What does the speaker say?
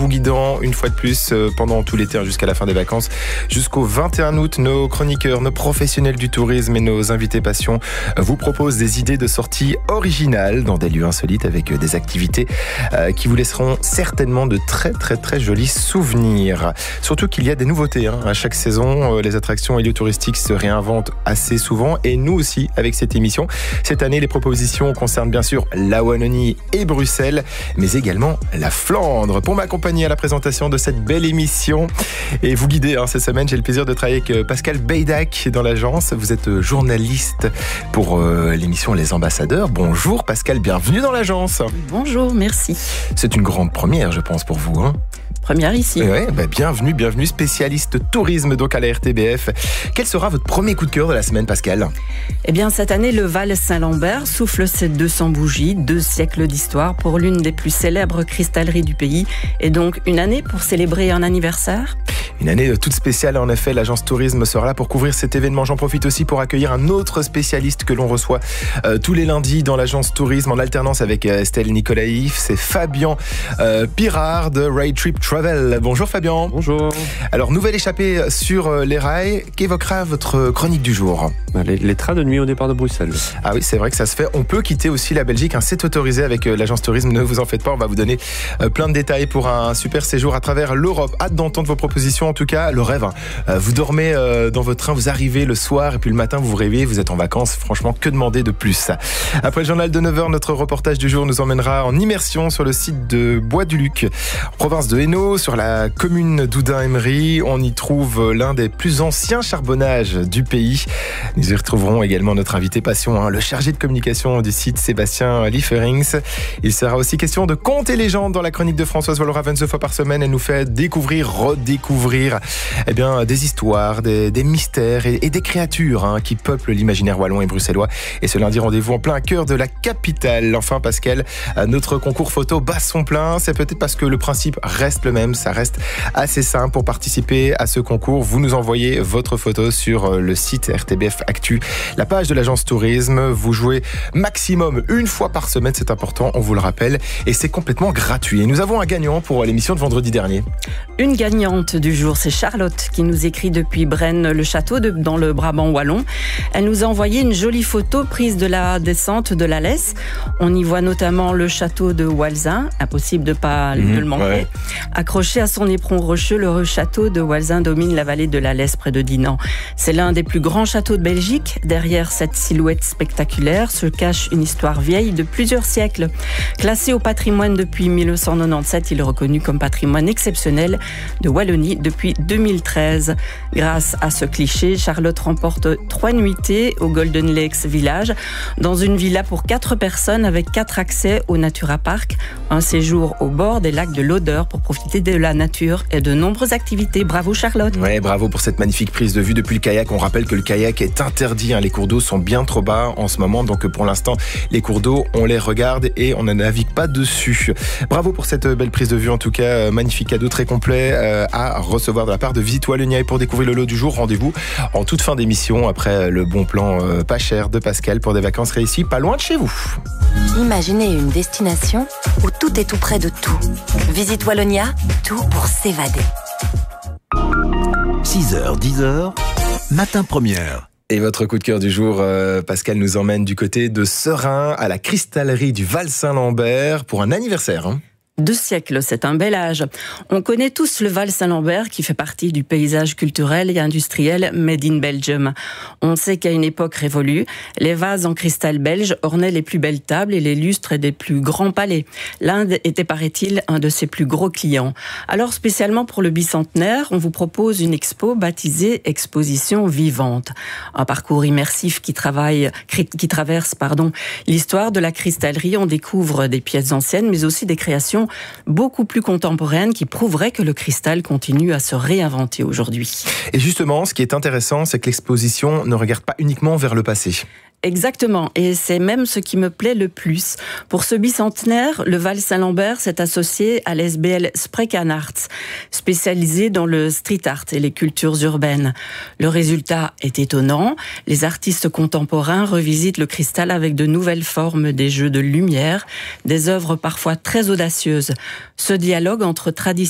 vous guidant une fois de plus pendant tout l'été jusqu'à la fin des vacances. Jusqu'au 21 août, nos chroniqueurs, nos professionnels du tourisme et nos invités passion vous proposent des idées de sorties originales dans des lieux insolites avec des activités qui vous laisseront certainement de très très très jolis souvenirs. Surtout qu'il y a des nouveautés. À chaque saison, les attractions et lieux touristiques se réinventent assez souvent et nous aussi avec cette émission. Cette année, les propositions concernent bien sûr la Wallonie et Bruxelles, mais également la Flandre. Pour m'accompagner à la présentation de cette belle émission et vous guider cette semaine, j'ai le plaisir de travailler avec Pascal Beydak dans l'agence. Vous êtes journaliste pour l'émission Les Ambassadeurs. Bonjour Pascal, bienvenue dans l'agence. Bonjour, merci. C'est une grande première, je pense, pour vous. Première ici. Ouais, bienvenue, spécialiste tourisme donc à la RTBF. Quel sera votre premier coup de cœur de la semaine, Pascal ? Eh bien, cette année, le Val Saint-Lambert souffle ses 200 bougies, 2 siècles d'histoire pour l'une des plus célèbres cristalleries du pays. Et donc, une année pour célébrer un anniversaire ? Une année toute spéciale, en effet, l'agence tourisme sera là pour couvrir cet événement. J'en profite aussi pour accueillir un autre spécialiste que l'on reçoit tous les lundis dans l'agence tourisme en alternance avec Estelle Nicolaïf. C'est Fabien Pirard de Rail Trip Travel. Bonjour Fabien. Bonjour. Alors, nouvelle échappée sur les rails. Qu'évoquera votre chronique du jour ? Les trains de nuit au départ de Bruxelles. Ah oui, c'est vrai que ça se fait. On peut quitter aussi la Belgique. C'est autorisé avec l'agence tourisme. Ne vous en faites pas. On va vous donner plein de détails pour un super séjour à travers l'Europe. Hâte d'entendre vos propositions. En tout cas, le rêve. Vous dormez dans votre train, vous arrivez le soir et puis le matin, vous vous réveillez, vous êtes en vacances. Franchement, que demander de plus ? Après le journal de 9h, notre reportage du jour nous emmènera en immersion sur le site de Bois-du-Luc, en province de Hainaut, sur la commune d'Oudin-Emery. On y trouve l'un des plus anciens charbonnages du pays. Nous y retrouverons également notre invité passion, le chargé de communication du site, Sébastien Lieferings. Il sera aussi question de contes et légendes dans la chronique de Françoise Wallraven 2 fois par semaine. Elle nous fait découvrir, redécouvrir des histoires, des mystères et des créatures qui peuplent l'imaginaire wallon et bruxellois. Et ce lundi, rendez-vous en plein cœur de la capitale. Enfin, Pascal, notre concours photo bat son plein. C'est peut-être parce que le principe reste le même. Ça reste assez simple. Pour participer à ce concours, vous nous envoyez votre photo sur le site RTBF Actu, la page de l'agence tourisme. Vous jouez maximum une fois par semaine, c'est important, on vous le rappelle. Et c'est complètement gratuit. Et nous avons un gagnant pour l'émission de vendredi dernier. Une gagnante du jour, c'est Charlotte qui nous écrit depuis Braine-le-Château dans le Brabant wallon. Elle nous a envoyé une jolie photo prise de la descente de la Lesse. On y voit notamment le château de Walzin, impossible de le manquer. Ouais. Accroché à son éperon rocheux, le château de Walzin domine la vallée de la Lesse près de Dinan. C'est l'un des plus grands châteaux de Belgique. Derrière cette silhouette spectaculaire se cache une histoire vieille de plusieurs siècles. Classé au patrimoine depuis 1997, il est reconnu comme patrimoine exceptionnel de Wallonie depuis 2013. Grâce à ce cliché, Charlotte remporte 3 nuitées au Golden Lakes Village, dans une villa pour 4 personnes avec 4 accès au Natura Park, un séjour au bord des lacs de l'Odeur pour profiter de la nature et de nombreuses activités. Bravo Charlotte. Ouais, bravo pour cette magnifique prise de vue depuis le kayak. On rappelle que le kayak est interdit. Les cours d'eau sont bien trop bas en ce moment, donc pour l'instant, les cours d'eau, on les regarde et on ne navigue pas dessus. Bravo pour cette belle prise de vue. En tout cas, magnifique cadeau très complet à recevoir de la part de Visite Wallonia. Et pour découvrir le lot du jour, rendez-vous en toute fin d'émission après le bon plan pas cher de Pascal pour des vacances réussies pas loin de chez vous. Imaginez une destination où tout est tout près de tout. Visite Wallonia, tout pour s'évader. 6h, 10h, matin première. Et votre coup de cœur du jour, Pascal nous emmène du côté de Serein à la cristallerie du Val Saint-Lambert pour un anniversaire. 2 siècles, c'est un bel âge. On connaît tous le Val Saint-Lambert qui fait partie du paysage culturel et industriel Made in Belgium. On sait qu'à une époque révolue, les vases en cristal belge ornaient les plus belles tables et les lustres des plus grands palais. L'Inde était, paraît-il, un de ses plus gros clients. Alors, spécialement pour le bicentenaire, on vous propose une expo baptisée Exposition vivante. Un parcours immersif qui traverse l'histoire de la cristallerie. On découvre des pièces anciennes, mais aussi des créations beaucoup plus contemporaine qui prouverait que le cristal continue à se réinventer aujourd'hui. Et justement, ce qui est intéressant, c'est que l'exposition ne regarde pas uniquement vers le passé. Exactement, et c'est même ce qui me plaît le plus. Pour ce bicentenaire, le Val Saint-Lambert s'est associé à l'SBL Spreken Arts, spécialisé dans le street art et les cultures urbaines. Le résultat est étonnant. Les artistes contemporains revisitent le cristal avec de nouvelles formes, des jeux de lumière, des œuvres parfois très audacieuses. Ce dialogue entre tradition